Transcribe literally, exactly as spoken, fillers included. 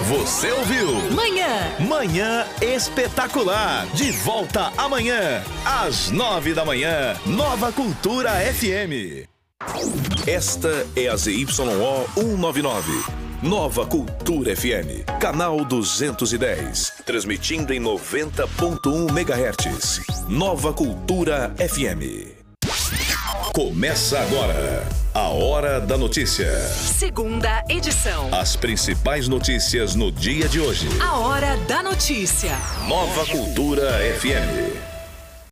Você ouviu? Manhã. Manhã Espetacular. De volta amanhã, às nove da manhã. Nova Cultura F M. Esta é a Z Y O cento e noventa e nove. Nova Cultura F M. Canal duzentos e dez. Transmitindo em noventa ponto um megahertz. Nova Cultura F M. Começa agora a Hora da Notícia. Segunda edição. As principais notícias no dia de hoje. A Hora da Notícia. Nova Cultura F M.